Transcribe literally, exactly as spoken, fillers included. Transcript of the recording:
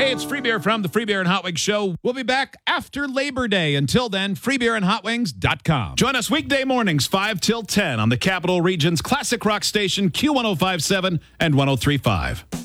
Hey, it's Free Beer from the Free Beer and Hot Wings Show. We'll be back after Labor Day. Until then, free beer and hot wings dot com. Join us weekday mornings, five till ten on the Capital Region's classic rock station, Q one oh five point seven and one oh three point five.